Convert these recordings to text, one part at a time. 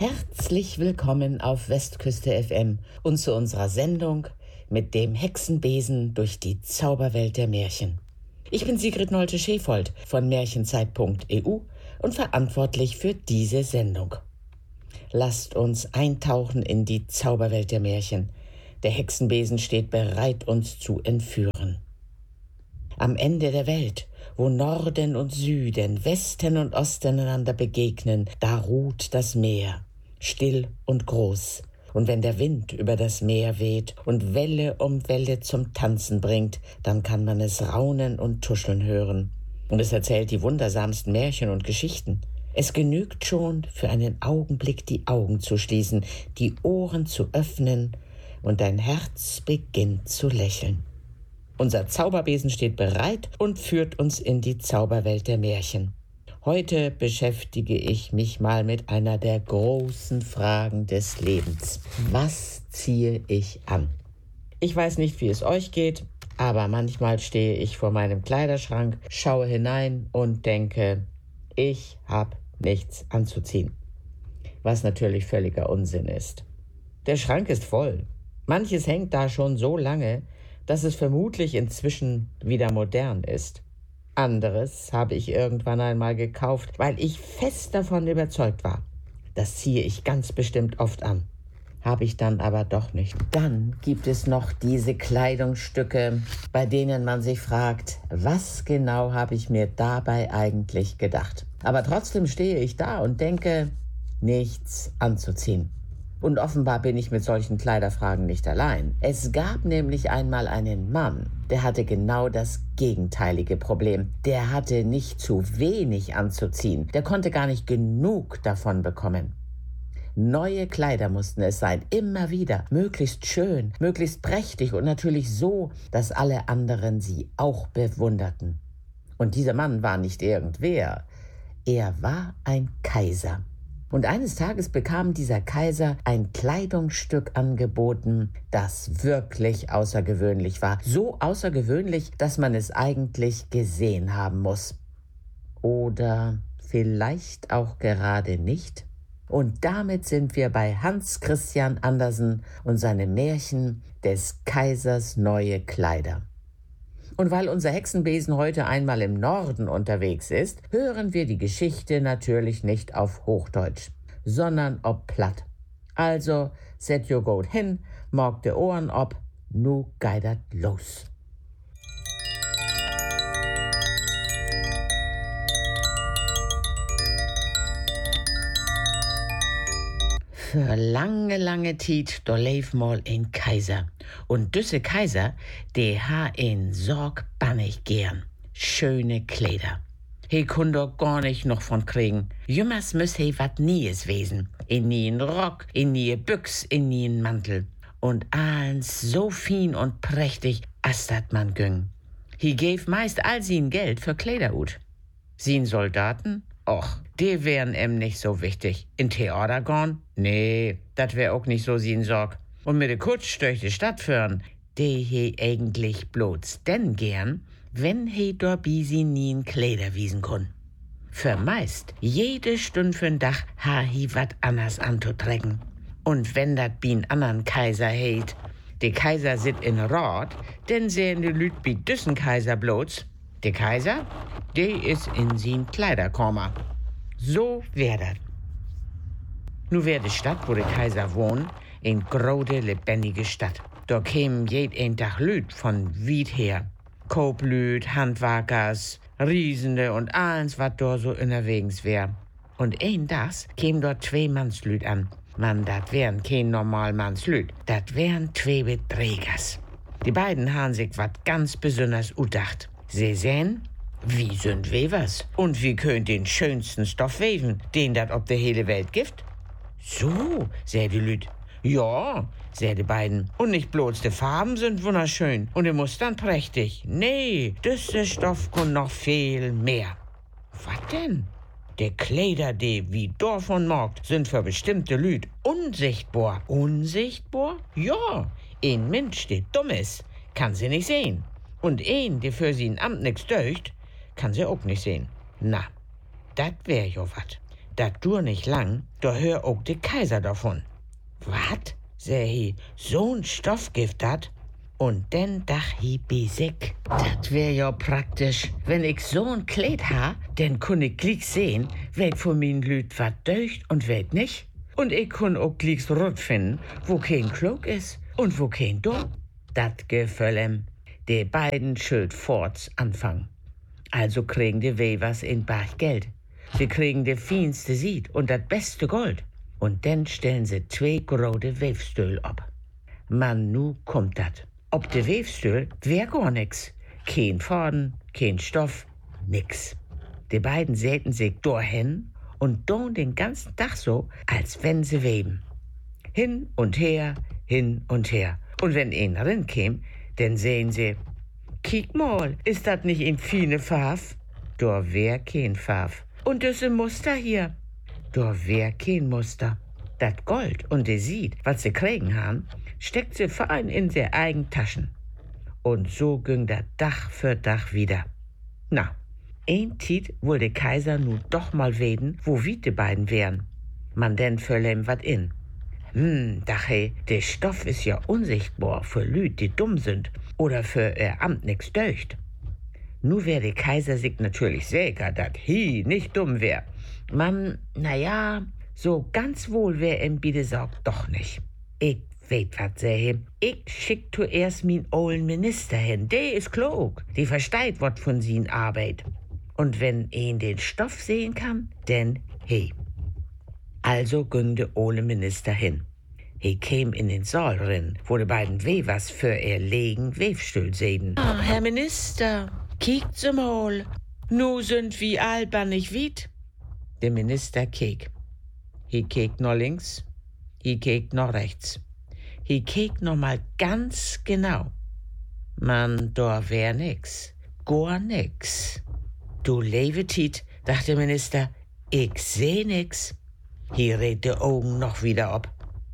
Herzlich willkommen auf Westküste FM und zu unserer Sendung mit dem Hexenbesen durch die Zauberwelt der Märchen. Ich bin Sigrid Nolte-Schäfold von Märchenzeit.eu und verantwortlich für diese Sendung. Lasst uns eintauchen in die Zauberwelt der Märchen. Der Hexenbesen steht bereit, uns zu entführen. Am Ende der Welt, wo Norden und Süden, Westen und Osten einander begegnen, da ruht das Meer, still und groß. Und wenn der Wind über das Meer weht und Welle um Welle zum Tanzen bringt, dann kann man es raunen und tuscheln hören. Und es erzählt die wundersamsten Märchen und Geschichten. Es genügt schon, für einen Augenblick die Augen zu schließen, die Ohren zu öffnen und dein Herz beginnt zu lächeln. Unser Zauberbesen steht bereit und führt uns in die Zauberwelt der Märchen. Heute beschäftige ich mich mal mit einer der großen Fragen des Lebens. Was ziehe ich an? Ich weiß nicht, wie es euch geht, aber manchmal stehe ich vor meinem Kleiderschrank, schaue hinein und denke, ich habe nichts anzuziehen. Was natürlich völliger Unsinn ist. Der Schrank ist voll. Manches hängt da schon so lange, dass es vermutlich inzwischen wieder modern ist. Anderes habe ich irgendwann einmal gekauft, weil ich fest davon überzeugt war. Das ziehe ich ganz bestimmt oft an. Habe ich dann aber doch nicht. Dann gibt es noch diese Kleidungsstücke, bei denen man sich fragt, was genau habe ich mir dabei eigentlich gedacht? Aber trotzdem stehe ich da und denke, nichts anzuziehen. Und offenbar bin ich mit solchen Kleiderfragen nicht allein. Es gab nämlich einmal einen Mann, der hatte genau das gegenteilige Problem. Der hatte nicht zu wenig anzuziehen. Der konnte gar nicht genug davon bekommen. Neue Kleider mussten es sein, immer wieder. Möglichst schön, möglichst prächtig und natürlich so, dass alle anderen sie auch bewunderten. Und dieser Mann war nicht irgendwer. Er war ein Kaiser. Und eines Tages bekam dieser Kaiser ein Kleidungsstück angeboten, das wirklich außergewöhnlich war. So außergewöhnlich, dass man es eigentlich gesehen haben muss. Oder vielleicht auch gerade nicht. Und damit sind wir bei Hans Christian Andersen und seinem Märchen des Kaisers neue Kleider. Und weil unser Hexenbesen heute einmal im Norden unterwegs ist, hören wir die Geschichte natürlich nicht auf Hochdeutsch, sondern ob platt. Also, set your goat hin, mag de Ohren ob, nu geidert los. Für lange Tijd, da leef mal ein Kaiser. Und düsse Kaiser, die ha in Sorg bannig gern. Schöne Kleider. He kun doch gar nicht noch von kriegen. Jümmers müss he wat Nies wesen. In nien Rock, in nie Büchs, in nien Mantel. Und alles so fin und prächtig, as dat man güng. He gäf meist all sin Geld für Kleiderut. Sin Soldaten? Och, die wären em nicht so wichtig. In Theater gorn? Nee, dat wär auch nicht so sin Sorg. Und mit de Kutsch durch die Stadt führen, die he eigentlich bloß denn gern, wenn he dorbi sie nien Kleider wiesen kun. Für meist, jede Stund für'n Dach ha hi wat anders anzutrecken. Und wenn dat bin andern Kaiser heit, de Kaiser sit in Rat, denn sehen de Lüt bi düssen Kaiser bloß. De Kaiser, de is in sin Kleiderkammer. So wär dat. Nu wär de Stadt, wo de Kaiser wohnt, in grode, lebendige Stadt. Da kämen jeden Tag Lüt von weit her. Koblüt, Handwerkers, Riesende und alles, wat da so unterwegs wär. Und ein das käm dort 2 Mannslüt an. Man, dat wären kein normal Mannslüt. Dat wären 2 Beträgers. Die beiden han sich wat ganz besonders udacht. Sie sehen, wie sind Wevers und wie könnt den schönsten Stoff weven, den dat ob der hele Welt gibt? So, säh die Lüt. Ja, säh die beiden. Und nicht bloß die Farben sind wunderschön und die Mustern prächtig. Nee, dieser Stoff kann noch viel mehr. Was denn? Die Kleider, die wie Dorf und Markt, sind für bestimmte Lüt unsichtbar. Unsichtbar? Ja, ein Mensch, der dumm ist, kann sie nicht sehen. Und ein, der für sie ein Amt nix deucht, kann sie auch nicht sehen. Na, dat wär jo wat. dat dur nicht lang, da hör auch de Kaiser davon. Wat? Seh hi, so'n Stoffgift dat? Und denn dach hi besek. Dat wär ja praktisch. Wenn ich so'n Kleid ha, denn kun ich gleich sehen, wet von min Lüt wat deucht und wet nicht. Und ich kun auch gleich rot finden, wo kein klug is und wo kein dumm. Dat geföllem. De beiden schuld forts anfangen. Also kriegen die Wevers in Bach Geld. Sie kriegen de feinste Sied und dat beste Gold. Und dann stellen sie 2 große Wefstühl ab. Man, nu kommt dat. Ob de Wefstühl wär gar nix. Kein Faden, kein Stoff, nix. Die beiden säten sich dorthin und don den ganzen Tag so, als wenn sie weben. Hin und her, hin und her. Und wenn ein rinkäm, dann sehen sie, kiek mal, ist dat nicht in fine Farf? Da wär kein Farf. Und das im Muster hier. Da wär kein Muster. Dat Gold und de Sied, was sie kriegen haben, steckt sie fein in se eigen Taschen. Und so ging dat Dach für Dach wieder. Na, ein Tiet wohl de Kaiser nu doch mal weden, wo wie de beiden wären. Man denn föllen wat in. Dache, de Stoff ist ja unsichtbar für Lüt, die dumm sind oder für ihr Amt nix deucht. Nu wär de Kaiser sich natürlich sicher, dat hi nicht dumm wär. Man, naja, so ganz wohl wär ihm besorgt doch nicht. Ich weet wat, sähe. Ich schick zuerst min ollen Minister hin. Der ist klug. Die versteht wat von sin Arbeit. Und wenn ihn den Stoff sehen kann, denn he. Also ging de ole Minister hin. He käm in den Saal rin, wo de beiden Wevers für ihr legen Wefstühl sehen. Herr Minister, kiekt Sie mal. Nu sind wie albernig wied. Der Minister keek. He keek noch links, he keek noch rechts. He keek noch mal ganz genau. Man, da wär nix. Gar nix. Du Levetit, dachte der Minister, ich seh nix. He red de Augen noch wieder ab.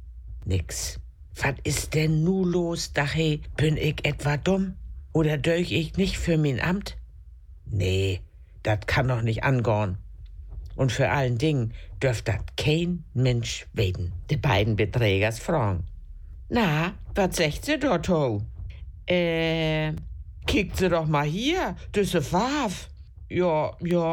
Nix. Was ist denn nu los, dachte, bin ich etwa dumm? Oder deuch ich nicht für mein Amt? Nee, dat kann doch nicht angorn. Und für allen Dingen dürft dat kein Mensch weden. Die beiden Beträgers fragen. Na, was sagt sie dort ho? Kickt sie doch mal hier, düsse Farf. Ja.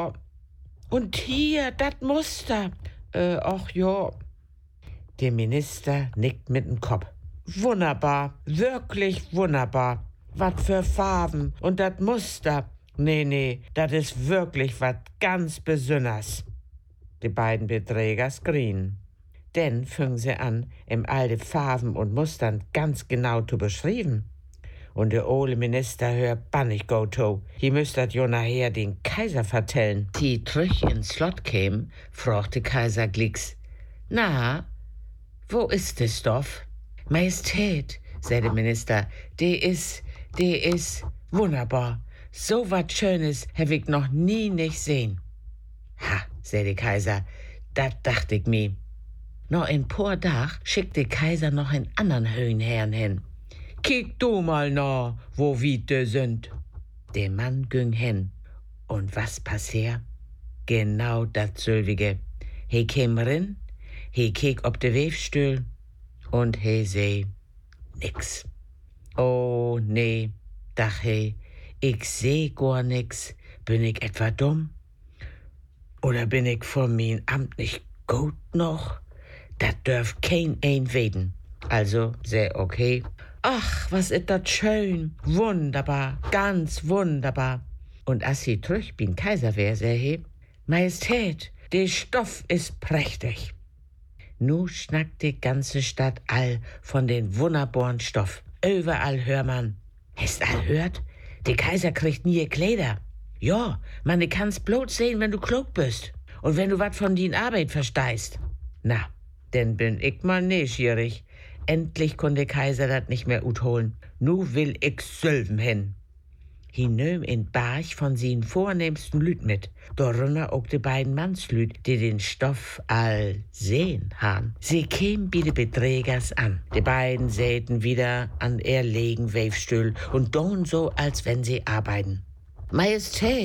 Und hier, dat Muster. Ach ja. Der Minister nickt mit dem Kopf. Wunderbar, wirklich wunderbar. Was für Farben und dat Muster. Nee, dat ist wirklich wat ganz Besonders. Die beiden Beträgers grien. Denn fingen sie an, all die Farben und Mustern ganz genau zu beschreiben. Und der ole Minister hört bannig go to. Hier müsst dat jo nachher den Kaiser vertellen. Die trüch ins Slot käm, fragte Kaiser Glicks. Na, wo ist de Stoff? Majestät, sagte der Minister, de is wunderbar. So wat Schönes hab ich noch nie nicht sehen. Ha, sagte der Kaiser, dat dacht ich mir. Noch ein paar Tag schickt der Kaiser noch einen anderen Höhenherrn hin. Kick du mal nach, wo Wiete sind. Der Mann ging hin. Und was passiert? Genau dasselbe. He käm rin, he kiek ob de Wefstühl und he seh nix. Oh nee, dach he, ich seh gar nix. Bin ich etwa dumm? Oder bin ich von mein Amt nicht gut noch? Dat dürft kein ein weden. Also, sehr okay. Ach, was ist dat schön. Wunderbar, ganz wunderbar. Und als sie trüch bin Kaiser wär, seh he, Majestät, der Stoff ist prächtig. Nu schnackt die ganze Stadt all von den wunderbaren Stoff. Überall hört man. Hast all hört? Der Kaiser kriegt nie Kleider. Ja, man kann's bloß sehen, wenn du klug bist. Und wenn du wat von din Arbeit verstehst. Na, denn bin ich mal neugierig. Endlich konnte Kaiser dat nicht mehr utholen. Nu will ich sülven hin. Hi nöm in Barch von sin vornehmsten Lüt mit. Darunter auch die beiden Mannslüt, die den Stoff all sehen han. Sie kämen bi de Beträgers an. Die beiden säten wieder an erlegen Wefstühl und don so, als wenn sie arbeiten. Majestät,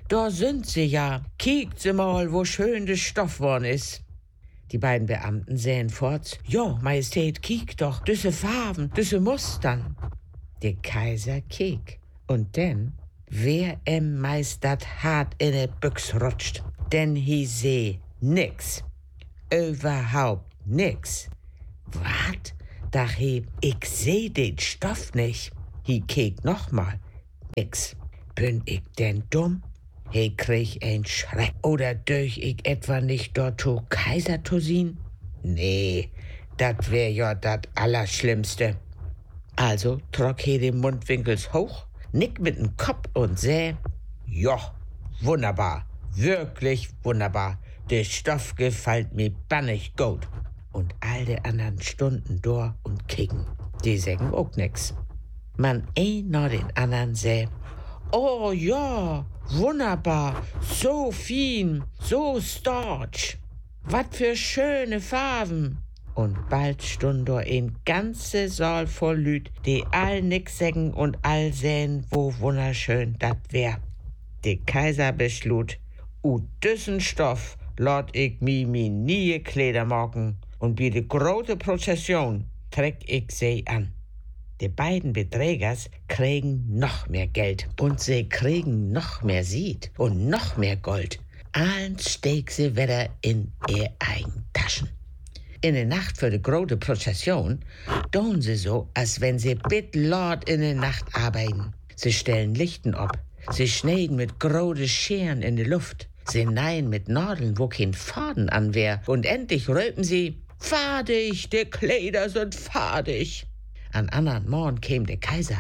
da sind sie ja. Kiekt sie mal, wo schön der Stoff worn is. Die beiden Beamten sähen fort. Jo, Majestät, kiek doch, düsse Farben, düsse Mustern. Der Kaiser kiek. Und denn, wer meist dat hart in de Büchs rutscht, denn hi seh nix. Überhaupt nix. Wat? Da heb, ich seh den Stoff nicht. Hi kiek nochmal. Nix. Bin ich denn dumm? He krieg ein Schreck. Oder durch ich etwa nicht dort zu Kaiser zu sehen? Nee, dat wär ja dat Allerschlimmste. Also trock he den Mundwinkels hoch, nick mit dem Kopf und säh, jo, wunderbar, wirklich wunderbar. Der Stoff gefällt mir bannig gut. Und all die anderen stunden dort und kicken. Die sägen auch nix. Man ein nach den anderen säh, oh ja, wunderbar, so fein, so starch. Wat für schöne Farben. Und bald stund da ein ganze Saal voll Lüd, die all nix sägen und all sähen, wo wunderschön dat wär. Der Kaiser beschlut, düssen Stoff lot ich mi nie Kleider machen und bi de große Prozession treck ich sie an. Die beiden Beträgers kriegen noch mehr Geld und sie kriegen noch mehr Sied und noch mehr Gold. Allen steck sie wieder in ihr eigen Taschen. In der Nacht für die große Prozession tun sie so, als wenn sie bittlord in der Nacht arbeiten. Sie stellen Lichten ab, sie schneiden mit großen Scheren in die Luft, sie nähen mit Nadeln, wo kein Faden an wär, und endlich röpen sie, fadig, die Kleider sind fadig. An anderen Morgen käm der Kaiser.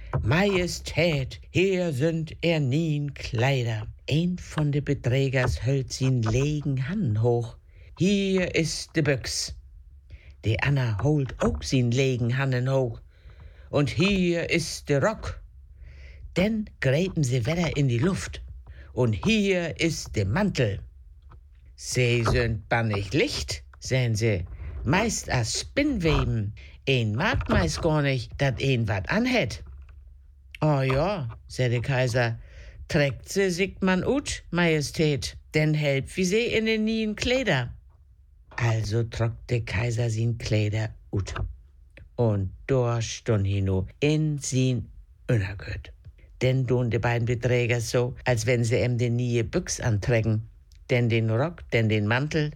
Majestät, hier sind nien Kleider. Ein von de Beträgers hölt sin legen Hand hoch. Hier ist de Büchs. Die Anna holt auch sin legen Hannen hoch. Und hier ist de Rock. Denn gräben sie wieder in die Luft. Und hier ist de Mantel. Sie sind bannig Licht, sähen sie, meist as Spinnweben. Ein mag meist gar nicht, dat een wat anhät. Oh ja, säh der Kaiser, trägt se sich man ut, Majestät, denn help wie se in den nien Kleider. Also trockt der Kaiser sin Kleider ut. Und da stund hi nu in sin Innergöt. Denn tun die beiden Beträger so, als wenn sie den nie Büchs anträgen, denn den Rock, denn den Mantel.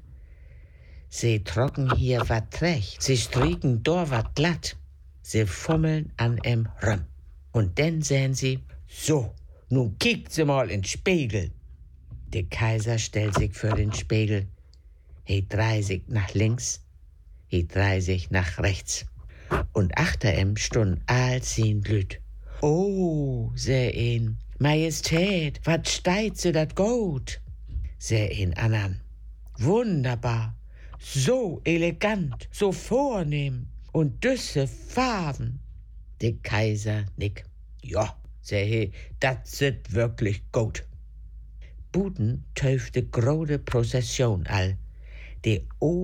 Sie trocken hier wat recht, sie strieken dor wat glatt, sie fummeln an rum. Und dann sähen sie, so, nun kiekt sie mal in Spiegel. Der Kaiser stellt sich für den Spiegel, he drei sich nach links, he drei sich nach rechts. Und achter stund all sin Lüd. Oh, säh een, Majestät, wat steit sie dat gut? Säh een andern, wunderbar. So elegant, so vornehm und düsse Farben. Der Kaiser nick. Ja, säh he, dat sit wirklich gut. Buden töfte große Prozession all. Der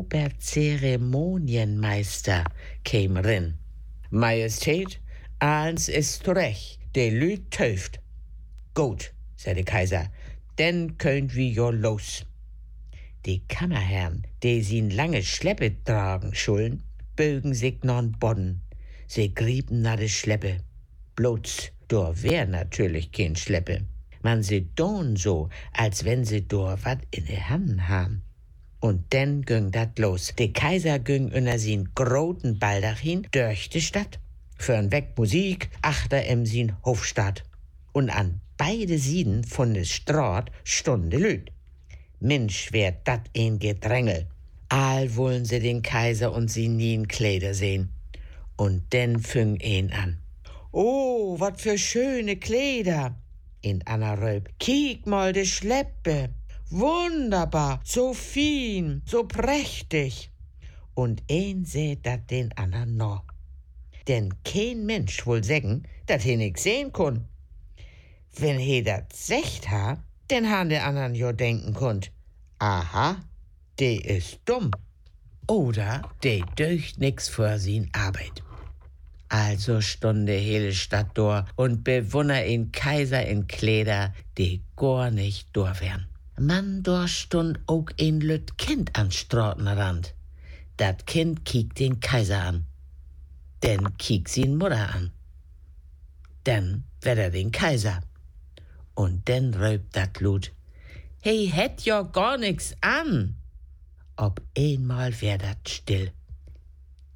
Oberzeremonienmeister käm rin. Majestät, eins ist recht, der Lüd töft. Gut, säh der Kaiser, denn könnt wir jo los. Die Kammerherren, die sin lange Schleppe tragen schulden, bögen sich non Bodden. Sie grieben na de Schleppe. Bloß, dor wär natürlich kein Schleppe. Man sie don so, als wenn sie dor wat in de Hand haben. Und denn güng dat los. Der Kaiser güng unter sin groten Baldachin durch die Stadt. Für'n weg Musik, achter sin Hofstaat. Und an beide Sieden von de Straat stunde Lüd. Mensch, wär dat ein Gedrängel. All wollen sie den Kaiser und sie nien Kleider sehen. Und denn fing ein an. Oh, wat für schöne Kleider. In Anna röp, kiek mal de Schleppe. Wunderbar, so fein, so prächtig. Und ein seht dat den andern noch. Denn kein Mensch wohl sägen, dat he nix sehen kun. Wenn he dat secht ha, denn han de andern jo denken konnt, aha, de is dumm. Oder de döcht nix für sin Arbeit. Also stunde hele Stadt door und bewunner in Kaiser in Kleder, die gar nicht door wären. Man, da stund auch ein lüt Kind an Straßenrand. Dat Kind kiekt den Kaiser an. Denn kiekt sin Mutter an. Dann wird den Kaiser. Und dann röpt dat Lut: Hey, hätt ja gar nix an. Ob einmal wär dat still.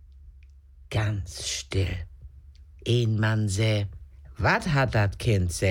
Ganz still. Ein Mann säh: Wat hat dat Kind säh?